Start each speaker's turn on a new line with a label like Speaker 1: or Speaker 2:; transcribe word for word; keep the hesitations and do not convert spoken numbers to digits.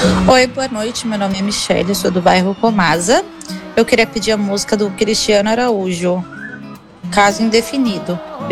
Speaker 1: Oi, boa noite. Meu nome é Michele, sou do bairro Comasa. Eu queria pedir a música do Cristiano Araújo, Caso Indefinido.